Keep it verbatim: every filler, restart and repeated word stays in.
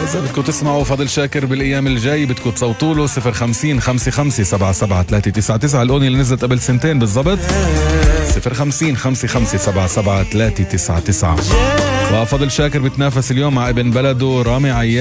إذا بدكم تسمعوا فضل شاكر بالأيام الجاي بدكم تصوتوا له صفر خمسين خمسة خمسة سبعة سبعة ثلاثة تسعة تسعة. الأغنية اللي نزلت قبل سنتين بالضبط صفر خمسين خمسة خمسة سبعة سبعة ثلاثة تسعة تسعة. وفضل شاكر بتنافس اليوم مع ابن بلده رامي عياد.